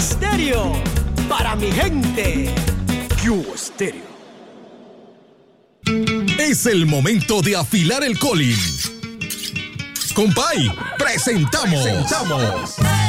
Stereo. Para mi gente. Cubo Stereo. Es el momento de afilar el colín. Compay, presentamos.